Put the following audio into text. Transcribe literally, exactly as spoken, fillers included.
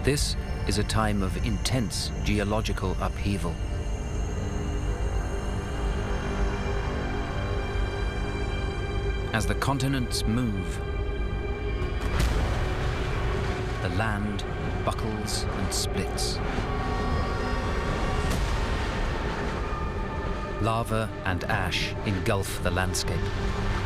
This is a time of intense geological upheaval. As the continents move, the land buckles and splits. Lava and ash engulf the landscape.